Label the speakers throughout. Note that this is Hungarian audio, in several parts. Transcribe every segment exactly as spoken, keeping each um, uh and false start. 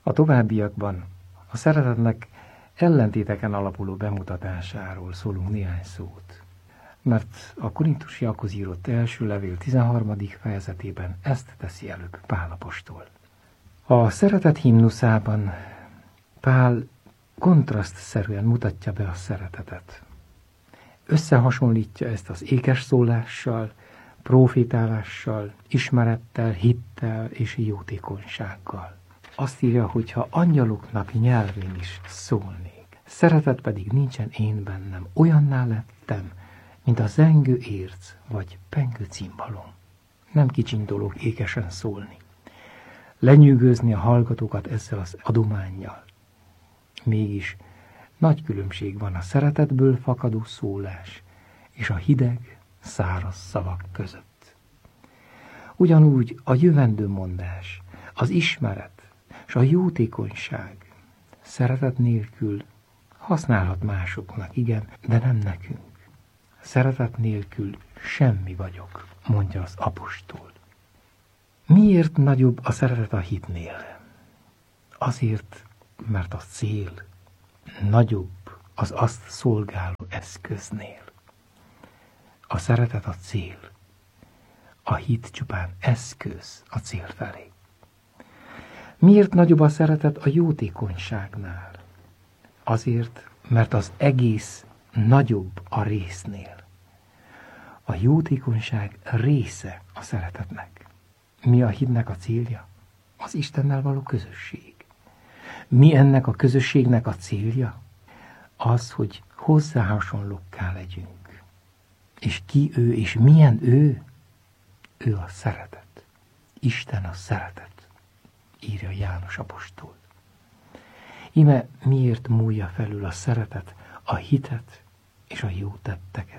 Speaker 1: A továbbiakban a szeretetnek ellentéteken alapuló bemutatásáról szólunk néhány szót, mert a korintusiakhoz írott első levél tizenharmadik fejezetében ezt teszi előbb Pál apostol. A szeretet himnuszában Pál kontrasztszerűen mutatja be a szeretetet. Összehasonlítja ezt az ékes szólással, profétálással, ismerettel, hittel és jótékonysággal. Azt írja, hogy ha angyaloknak nyelvén is szólnék, szeretet pedig nincsen én bennem, olyanná lettem, mint a zengő érc vagy pengő cimbalom. Nem kicsiny dolog ékesen szólni. Lenyűgözni a hallgatókat ezzel az adománnyal. Mégis nagy különbség van a szeretetből fakadó szólás és a hideg, száraz szavak között. Ugyanúgy a jövendőmondás, az ismeret és a jótékonyság szeretet nélkül használhat másoknak, igen, de nem nekünk. Szeretet nélkül semmi vagyok, mondja az apostol. Miért nagyobb a szeretet a hitnél? Azért, mert a cél nagyobb az azt szolgáló eszköznél. A szeretet a cél, a hit csupán eszköz a cél felé. Miért nagyobb a szeretet a jótékonyságnál? Azért, mert az egész nagyobb a résznél. A jótékonyság része a szeretetnek. Mi a hitnek a célja? Az Istennel való közösség. Mi ennek a közösségnek a célja? Az, hogy hozzá hasonlókká legyünk. És ki ő, és milyen ő? Ő a szeretet. Isten a szeretet, írja János apostol. Íme miért múlja felül a szeretet, a hitet és a jó tetteket?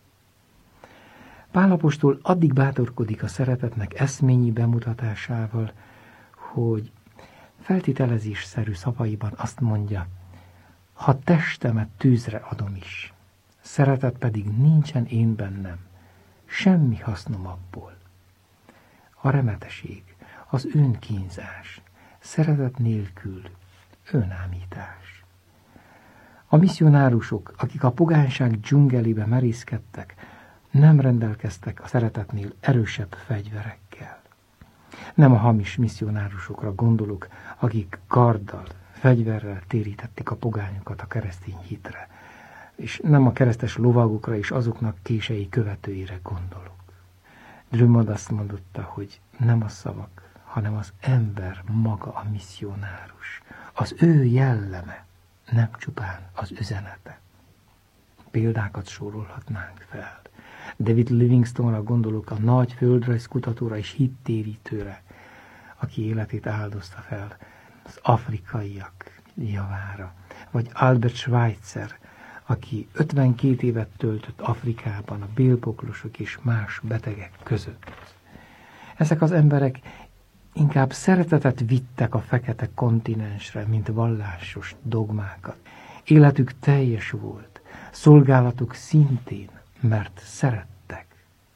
Speaker 1: Pál apostol addig bátorkodik a szeretetnek eszményi bemutatásával, hogy feltételezésszerű szavaiban azt mondja, ha testemet tűzre adom is, szeretet pedig nincsen én bennem, semmi hasznom abból. A remeteség, az önkínzás, szeretet nélkül önámítás. A misszionárusok, akik a pogányság dzsungelébe merészkedtek, nem rendelkeztek a szeretetnél erősebb fegyverekkel. Nem a hamis misszionárusokra gondolok, akik karddal, fegyverrel térítették a pogányokat a keresztény hitre, és nem a keresztes lovagokra és azoknak kései követőire gondolok. Drummond azt mondotta, hogy nem a szavak, hanem az ember maga a misszionárus. Az ő jelleme, nem csupán az üzenete. Példákat sorolhatnánk fel. David Livingstone-ra gondolok, a nagy földrajzkutatóra és hittérítőre, aki életét áldozta fel az afrikaiak javára. Vagy Albert Schweitzer, aki ötvenkét évet töltött Afrikában a bélpoklosok és más betegek között. Ezek az emberek inkább szeretetet vittek a fekete kontinensre, mint vallásos dogmákat. Életük teljes volt, szolgálatuk szintén, mert szerettek.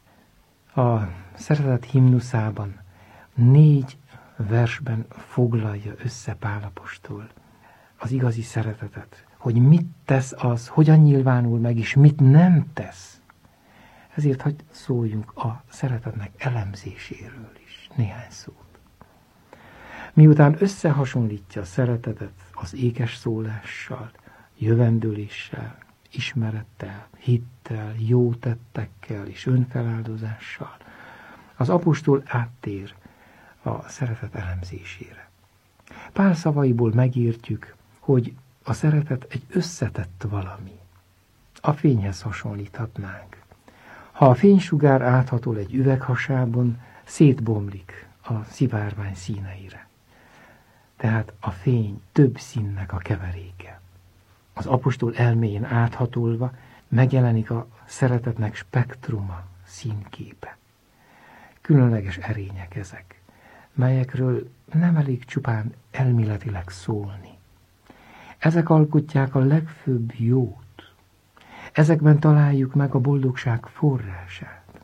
Speaker 1: A szeretet himnuszában négy versben foglalja össze Pál apostol az igazi szeretetet, hogy mit tesz az, hogyan nyilvánul meg, és mit nem tesz. Ezért hadd szóljunk a szeretetnek elemzéséről is néhány szót. Miután összehasonlítja a szeretetet az ékes szólással, jövendőléssel, ismerettel, hittel, jó tettekkel és önfeláldozással, az apostol áttér a szeretet elemzésére. Pál szavaiból megértjük, hogy a szeretet egy összetett valami. A fényhez hasonlíthatnánk. Ha a fénysugár áthatol egy üveghasában, szétbomlik a szivárvány színeire. Tehát a fény több színnek a keveréke. Az apostol elméjén áthatolva megjelenik a szeretetnek spektruma, színképe. Különleges erények ezek, melyekről nem elég csupán elméletileg szólni. Ezek alkotják a legfőbb jót. Ezekben találjuk meg a boldogság forrását.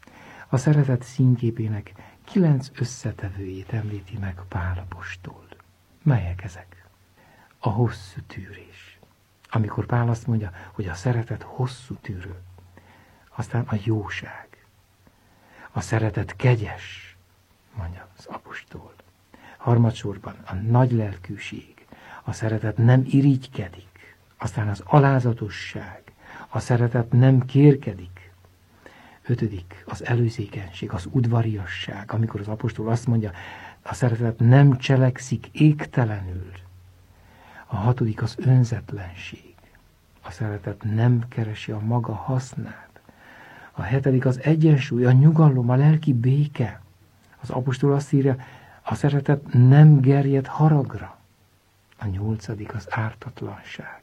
Speaker 1: A szeretet színképének kilenc összetevőjét említi meg Pál apostol. Melyek ezek? A hosszú tűrés. Amikor Pál azt mondja, hogy a szeretet hosszú tűrő. Aztán a jóság. A szeretet kegyes, mondja az apostol. Harmadsorban a nagy lelkűség. A szeretet nem irigykedik. Aztán az alázatosság. A szeretet nem kérkedik. Ötödik, az előzékenység, az udvariasság, amikor az apostol azt mondja, a szeretet nem cselekszik égtelenül. A hatodik az önzetlenség. A szeretet nem keresi a maga hasznát. A hetedik az egyensúly, a nyugalom, a lelki béke. Az apostol azt írja, a szeretet nem gerjed haragra. A nyolcadik az ártatlanság.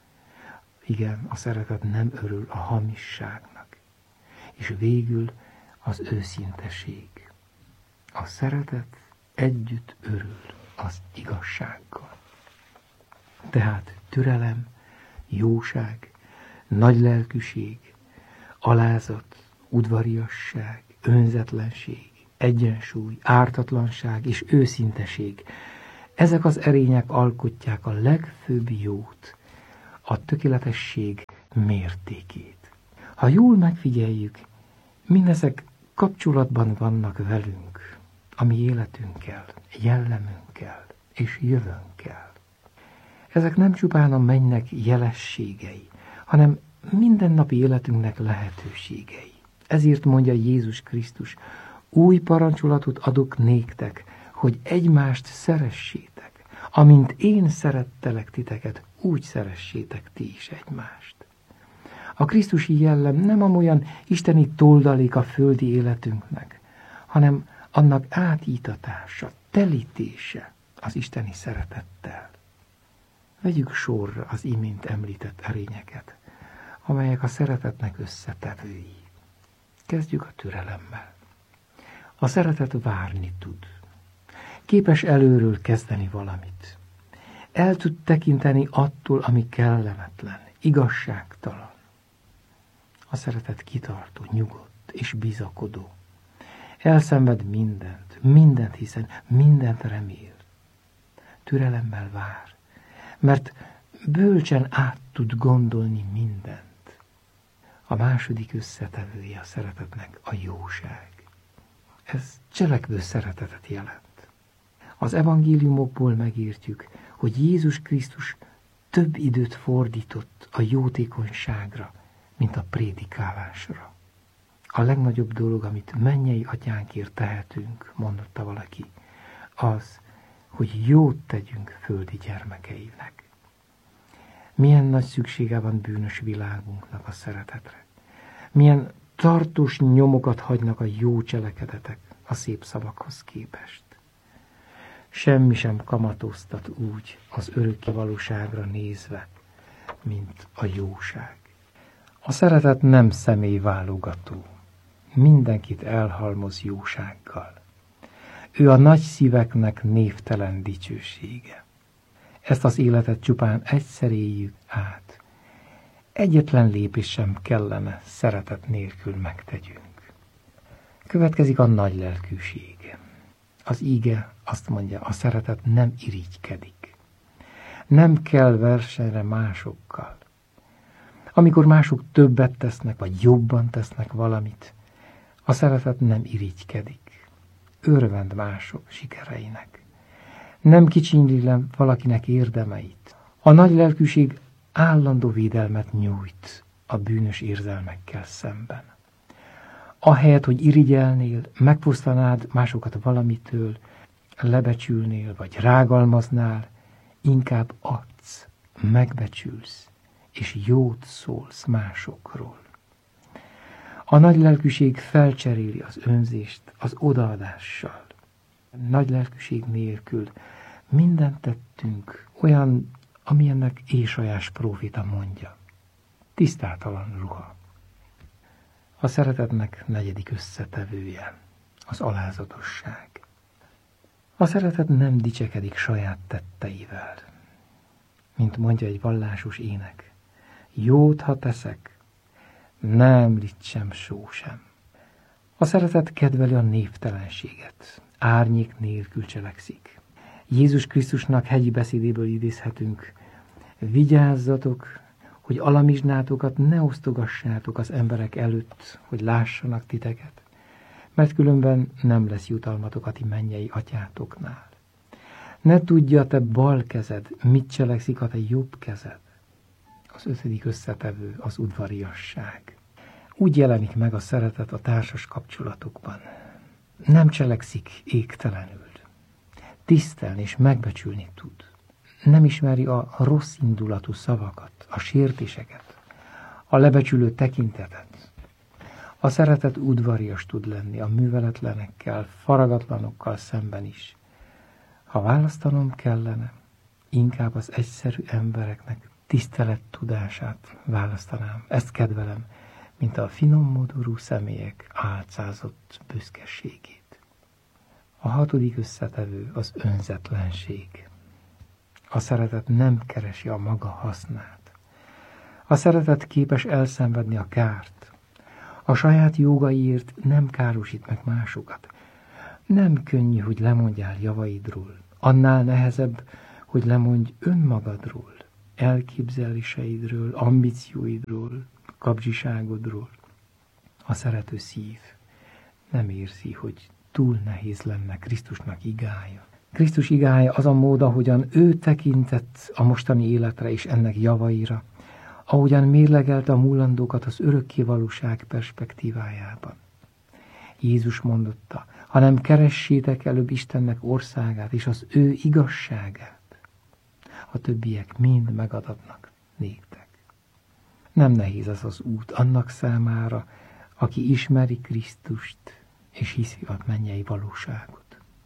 Speaker 1: Igen, a szeretet nem örül a hamisságnak. És végül az őszinteség. A szeretet együtt örül az igazsággal. Tehát türelem, jóság, nagylelkűség, alázat, udvariasság, önzetlenség, egyensúly, ártatlanság és őszinteség. Ezek az erények alkotják a legfőbb jót, a tökéletesség mértékét. Ha jól megfigyeljük, mindezek kapcsolatban vannak velünk, a mi életünkkel, jellemünkkel és jövőnkkel. Ezek nem csupán a mennynek jelességei, hanem mindennapi életünknek lehetőségei. Ezért mondja Jézus Krisztus, új parancsolatot adok néktek, hogy egymást szeressétek. Amint én szerettelek titeket, úgy szeressétek ti is egymást. A krisztusi jellem nem amolyan isteni toldalék a földi életünknek, hanem annak átítatása, telítése az isteni szeretettel. Vegyük sorra az imént említett erényeket, amelyek a szeretetnek összetevői. Kezdjük a türelemmel. A szeretet várni tud. Képes előről kezdeni valamit. El tud tekinteni attól, ami kellemetlen, igazságtalan. A szeretet kitartó, nyugodt és bizakodó. Elszenved mindent, mindent hiszen, mindent remél. Türelemmel vár, mert bölcsen át tud gondolni mindent. A második összetevője a szeretetnek a jóság. Ez cselekvő szeretetet jelent. Az evangéliumokból megértjük, hogy Jézus Krisztus több időt fordított a jótékonyságra, mint a prédikálásra. A legnagyobb dolog, amit mennyei atyánkért tehetünk, mondotta valaki, az, hogy jót tegyünk földi gyermekeinek. Milyen nagy szüksége van bűnös világunknak a szeretetre. Milyen tartós nyomokat hagynak a jó cselekedetek a szép szavakhoz képest. Semmi sem kamatoztat úgy az örökké valóságra nézve, mint a jóság. A szeretet nem személyválogató, mindenkit elhalmoz jósággal. Ő a nagy szíveknek névtelen dicsősége. Ezt az életet csupán egyszer éljük át. Egyetlen lépés sem kellene szeretet nélkül megtegyünk. Következik a nagy lelkűség. Az íge azt mondja, a szeretet nem irigykedik. Nem kell versenyre másokkal. Amikor mások többet tesznek, vagy jobban tesznek valamit, a szeretet nem irigykedik. Örvend mások sikereinek. Nem kicsinyli le valakinek érdemeit. A nagy lelkűség állandó védelmet nyújt a bűnös érzelmekkel szemben. Ahelyett, hogy irigyelnél, megfosztanád másokat valamitől, lebecsülnél, vagy rágalmaznál, inkább adsz, megbecsülsz, és jót szólsz másokról. A nagy lelkűség felcseréli az önzést az odaadással. Nagy lelkűség nélkül mindent tettünk olyan, amilyennek Ésajás próféta mondja. Tisztátalan ruha. A szeretetnek negyedik összetevője az alázatosság. A szeretet nem dicsekedik saját tetteivel. Mint mondja egy vallásos ének, jót, ha teszek, ne említsem só sem. A szeretet kedveli a névtelenséget, árnyék nélkül cselekszik. Jézus Krisztusnak hegyi beszédéből idézhetünk: vigyázzatok, hogy alamizsnátokat ne osztogassátok az emberek előtt, hogy lássanak titeket, mert különben nem lesz jutalmatok a ti mennyei atyátoknál. Ne tudja a te bal kezed, mit cselekszik a te jobb kezed. Az ötödik összetevő az udvariasság. Úgy jelenik meg a szeretet a társas kapcsolatokban. Nem cselekszik égtelenül. Tisztelni és megbecsülni tud. Nem ismeri a rossz indulatú szavakat, a sértéseket, a lebecsülő tekintetet. A szeretet udvarias tud lenni a műveletlenekkel, faragatlanokkal szemben is. Ha választanom kellene, inkább az egyszerű embereknek tisztelet tudását választanám. Ezt kedvelem, mint a finommodorú személyek álcázott büszkeségét. A hatodik összetevő az önzetlenség. A szeretet nem keresi a maga hasznát. A szeretet képes elszenvedni a kárt. A saját jogaiért nem károsít meg másokat. Nem könnyű, hogy lemondjál javaidról. Annál nehezebb, hogy lemondj önmagadról, elképzeléseidről, ambícióidról, kapzsiságodról. A szerető szív nem érzi, hogy túl nehéz lenne Krisztusnak igája. Krisztus igája az a mód, ahogyan ő tekintett a mostani életre és ennek javaira, ahogyan mérlegelte a múlandókat az örökké valóság perspektívájában. Jézus mondotta: hanem keressétek előbb Istennek országát és az ő igazságát, a többiek mind megadatnak néktek. Nem nehéz az az út annak számára, aki ismeri Krisztust és hiszi a mennyei valóságot.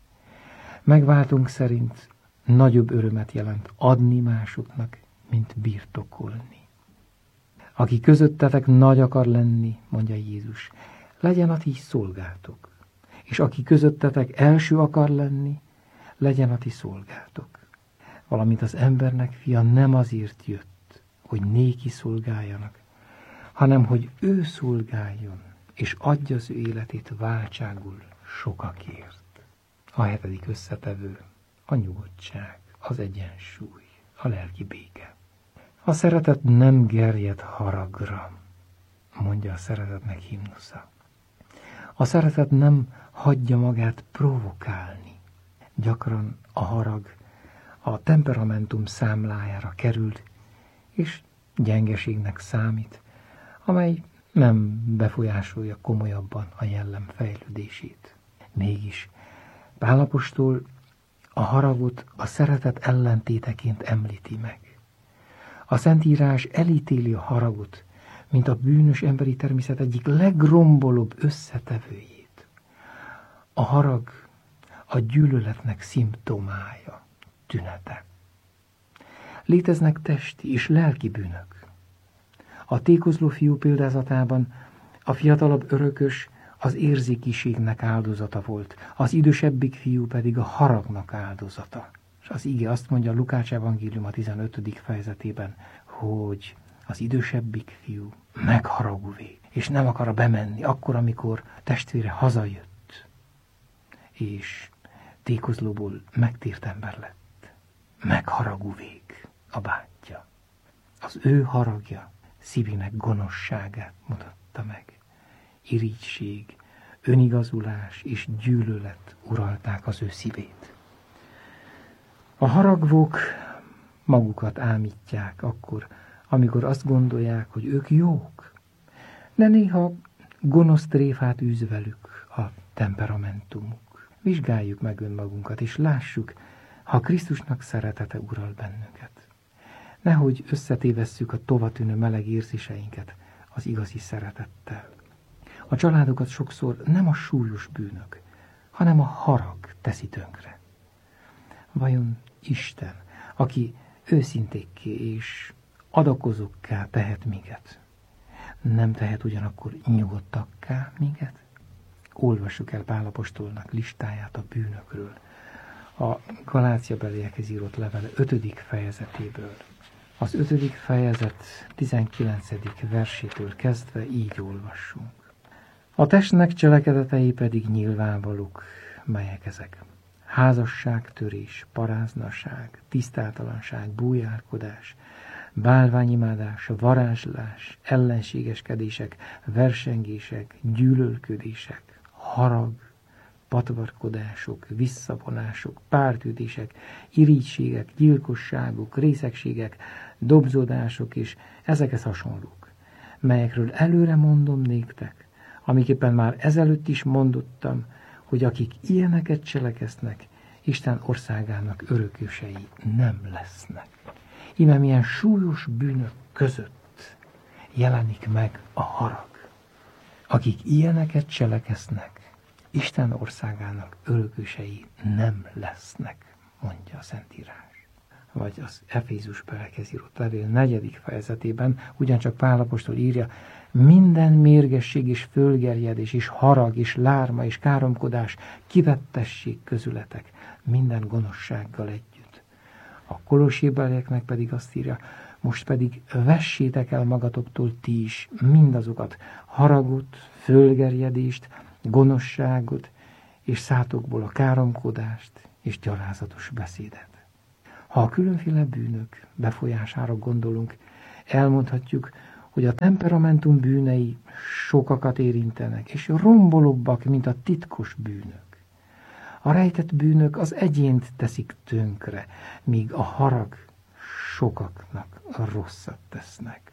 Speaker 1: Megváltunk szerint nagyobb örömet jelent adni másoknak, mint birtokolni. Aki közöttetek nagy akar lenni, mondja Jézus, legyen a ti szolgátok. És aki közöttetek első akar lenni, legyen a ti szolgátok. Valamint az embernek fia nem azért jött, hogy néki szolgáljanak, hanem hogy ő szolgáljon, és adja az ő életét váltságul sokakért. A hetedik összetevő a nyugodtság, az egyensúly, a lelki béke. A szeretet nem gerjed haragra, mondja a szeretetnek himnusza. A szeretet nem hagyja magát provokálni. Gyakran a harag a temperamentum számlájára kerül, és gyengeségnek számít, amely nem befolyásolja komolyabban a jellem fejlődését. Mégis Pál apostol a haragot a szeretet ellentéteként említi meg. A Szentírás elítéli a haragot, mint a bűnös emberi természet egyik legrombolóbb összetevőjét. A harag a gyűlöletnek szimptomája, tünete. Léteznek testi és lelki bűnök. A tékozló fiú példázatában a fiatalabb örökös az érzékiségnek áldozata volt, az idősebbik fiú pedig a haragnak áldozata. És az ige azt mondja a Lukács evangélium a tizenötödik fejezetében, hogy az idősebbik fiú megharagúvé, és nem akar bemenni akkor, amikor testvére hazajött, és tékozlóból megtért ember lett. Megharagúvég a bátyja. Az ő haragja szívének gonoszságát mutatta meg. Irigység, önigazulás és gyűlölet uralták az ő szívét. A haragvók magukat ámítják akkor, amikor azt gondolják, hogy ők jók, de néha gonosz tréfát űz velük a temperamentumuk. Vizsgáljuk meg önmagunkat, és lássuk, ha Krisztusnak szeretete ural bennünket. Nehogy összetévesszük a tovatűnő meleg érzéseinket az igazi szeretettel. A családokat sokszor nem a súlyos bűnök, hanem a harag teszi tönkre. Vajon Isten, aki őszintékké és adakozókká tehet minket, nem tehet ugyanakkor nyugodtakká minket? Olvassuk el Pál apostolnak listáját a bűnökről, a Galáciabeliekhez írott levele ötödik fejezetéből. Az ötödik fejezet tizenkilencedik versétől kezdve így olvassunk. A testnek cselekedetei pedig nyilvánvalók, melyek ezek. házasságtörés, paráznaság, tisztátalanság, bújárkodás, bálványimádás, varázslás, ellenségeskedések, versengések, gyűlölködések, harag, patvarkodások, visszavonások, pártütések, irigységek, gyilkosságok, részegségek, dobzódások és ezekhez hasonlók, melyekről előre mondom néktek, amiképpen már ezelőtt is mondottam, hogy akik ilyeneket cselekeznek, Isten országának örökösei nem lesznek. Íme milyen súlyos bűnök között jelenik meg a harag. Akik ilyeneket cselekeznek, Isten országának örökösei nem lesznek, mondja a Szentírás. Vagy az Efézusba írott levél negyedik fejezetében ugyancsak Pál apostol írja, minden mérgesség és fölgerjedés és harag és lárma és káromkodás kivettessék közületek minden gonoszsággal együtt. A Kolossébelieknek pedig azt írja, most pedig vessétek el magatoktól ti is mindazokat, haragot, fölgerjedést, gonoszságot, és szátokból a káromkodást és gyalázatos beszédet. Ha a különféle bűnök befolyására gondolunk, elmondhatjuk, hogy a temperamentum bűnei sokakat érintenek, és rombolóbbak, mint a titkos bűnök. A rejtett bűnök az egyént teszik tönkre, míg a harag sokaknak rosszat tesznek.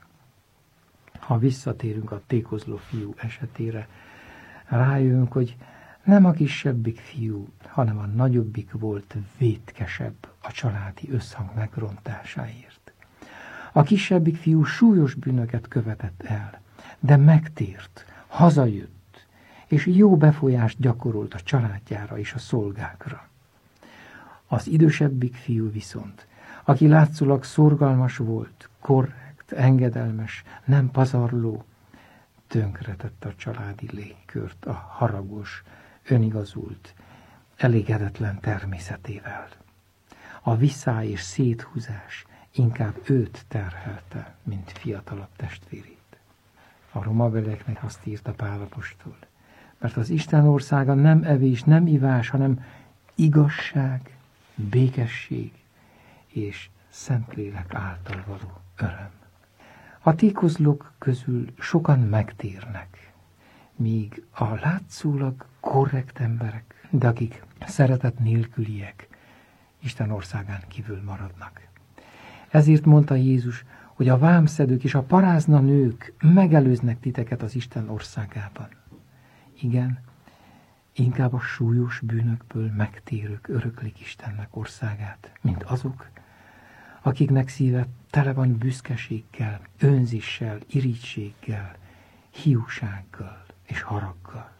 Speaker 1: Ha visszatérünk a tékozló fiú esetére, rájövünk, hogy nem a kisebbik fiú, hanem a nagyobbik volt vétkesebb a családi összhang megrontásáért. A kisebbik fiú súlyos bűnöket követett el, de megtért, hazajött, és jó befolyást gyakorolt a családjára és a szolgákra. Az idősebbik fiú viszont, aki látszólag szorgalmas volt, korrekt, engedelmes, nem pazarló, tönkretette a családi légkört a haragos, önigazult, elégedetlen természetével. A viszály és széthúzás inkább őt terhelte, mint fiatalabb testvérét. A romabelieknek azt írta Pál apostol, mert az Isten országa nem evés, nem ivás, hanem igazság, békesség és Szentlélek által való öröm. A tékozlók közül sokan megtérnek, míg a látszólag korrekt emberek, de akik szeretet nélküliek, Isten országán kívül maradnak. Ezért mondta Jézus, hogy a vámszedők és a parázna nők megelőznek titeket az Isten országában. Igen, inkább a súlyos bűnökből megtérők öröklik Istennek országát, mint azok, akiknek szíve tele van büszkeséggel, önzéssel, irigységgel, hiúsággal és haraggal.